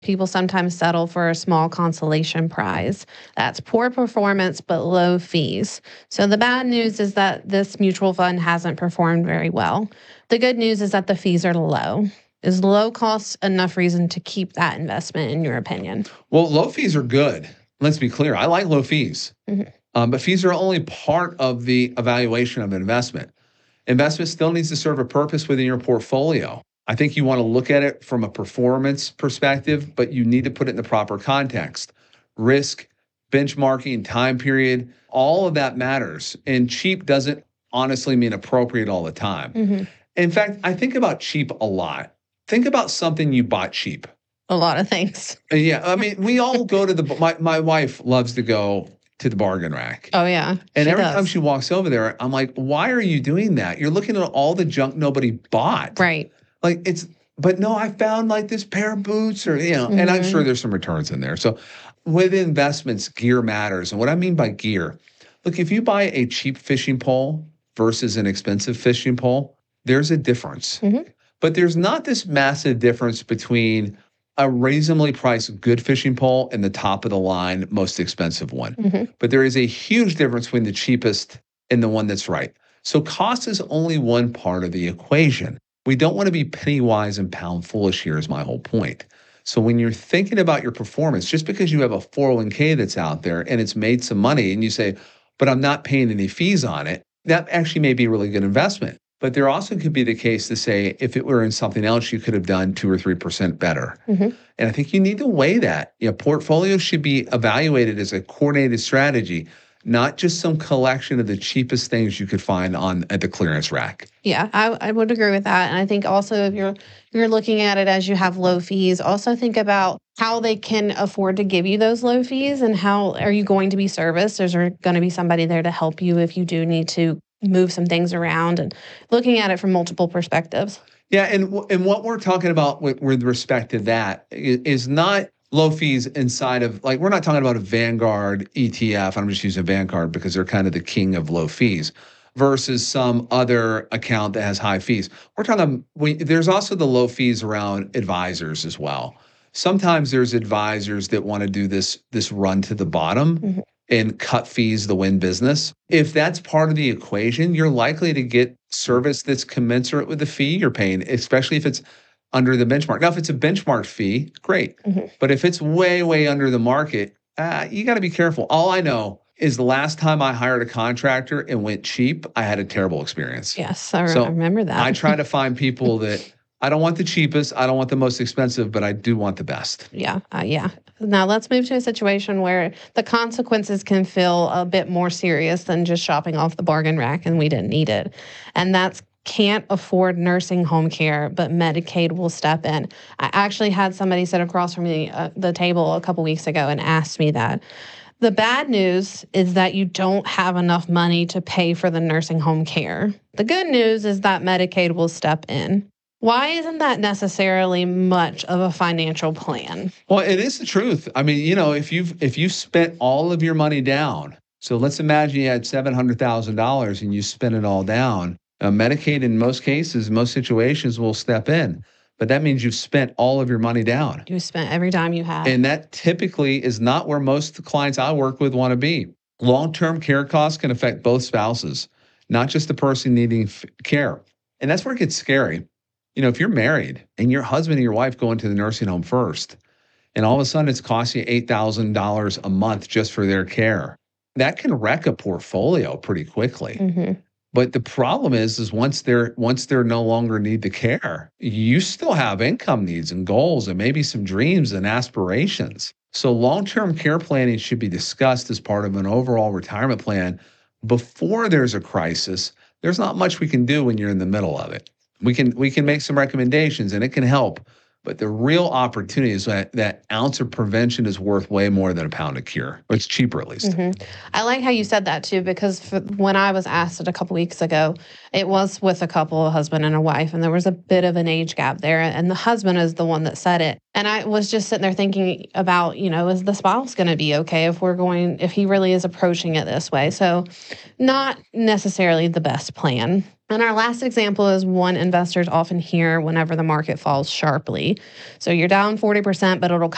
People sometimes settle for a small consolation prize. That's poor performance, but low fees. So the bad news is that this mutual fund hasn't performed very well. The good news is that the fees are low. Is low cost enough reason to keep that investment, in your opinion? Well, low fees are good. Let's be clear. I like low fees, but fees are only part of the evaluation of an investment. Investment still needs to serve a purpose within your portfolio. I think you want to look at it from a performance perspective, but you need to put it in the proper context. Risk, benchmarking, time period, all of that matters. And cheap doesn't honestly mean appropriate all the time. In fact, I think about cheap a lot. Think about something you bought cheap. A lot of things. Yeah, I mean, we all go to my wife loves to go to the bargain rack. Oh, yeah. And every time she walks over there, I'm like, why are you doing that? You're looking at all the junk nobody bought. Right. Like but no, I found like this pair of boots and I'm sure there's some returns in there. So with investments, gear matters. And what I mean by gear, look, if you buy a cheap fishing pole versus an expensive fishing pole, there's a difference. But there's not this massive difference between a reasonably priced good fishing pole and the top of the line, most expensive one. But there is a huge difference between the cheapest and the one that's right. So cost is only one part of the equation. We don't want to be penny wise and pound foolish here is my whole point. So when you're thinking about your performance, just because you have a 401k that's out there and it's made some money and you say, but I'm not paying any fees on it, that actually may be a really good investment. But there also could be the case to say, if it were in something else, you could have done 2 or 3% better. And I think you need to weigh that. Portfolios should be evaluated as a coordinated strategy, not just some collection of the cheapest things you could find at the clearance rack. Yeah, I would agree with that. And I think also if you're looking at it as you have low fees, also think about how they can afford to give you those low fees and how are you going to be serviced? Is there going to be somebody there to help you if you do need to move some things around, and looking at it from multiple perspectives. Yeah, and what we're talking about with respect to that is not low fees inside of, like, we're not talking about a Vanguard ETF. I'm just using Vanguard because they're kind of the king of low fees versus some other account that has high fees. We're talking, there's also the low fees around advisors as well. Sometimes there's advisors that want to do this run to the bottom and cut fees to win business. If that's part of the equation, you're likely to get service that's commensurate with the fee you're paying, especially if it's under the benchmark. Now, if it's a benchmark fee, great. But if it's way, way under the market, you got to be careful. All I know is the last time I hired a contractor and went cheap, I had a terrible experience. Yes, I remember that. I try to find people that I don't want the cheapest, I don't want the most expensive, but I do want the best. Yeah. Now let's move to a situation where the consequences can feel a bit more serious than just shopping off the bargain rack and we didn't need it. And that's can't afford nursing home care, but Medicaid will step in. I actually had somebody sit across from me the table a couple weeks ago and asked me that. The bad news is that you don't have enough money to pay for the nursing home care. The good news is that Medicaid will step in. Why isn't that necessarily much of a financial plan? Well, it is the truth. I mean, if you've spent all of your money down, so let's imagine you had $700,000 and you spent it all down. Medicaid, in most cases, most situations, will step in. But that means you've spent all of your money down. You spent every dime you had. And that typically is not where most of the clients I work with want to be. Long-term care costs can affect both spouses, not just the person needing care. And that's where it gets scary. If you're married and your husband and your wife go into the nursing home first, and all of a sudden it's costing you $8,000 a month just for their care, that can wreck a portfolio pretty quickly. But the problem is once they're no longer need the care, you still have income needs and goals and maybe some dreams and aspirations. So long-term care planning should be discussed as part of an overall retirement plan before there's a crisis. There's not much we can do when you're in the middle of it. We can make some recommendations and it can help. But the real opportunity is that ounce of prevention is worth way more than a pound of cure. Or it's cheaper, at least. I like how you said that, too, because when I was asked it a couple weeks ago, it was with a couple, a husband and a wife, and there was a bit of an age gap there. And the husband is the one that said it. And I was just sitting there thinking about, is the spouse going to be okay if he really is approaching it this way? So not necessarily the best plan. And our last example is one investors often hear whenever the market falls sharply. So you're down 40%, but it'll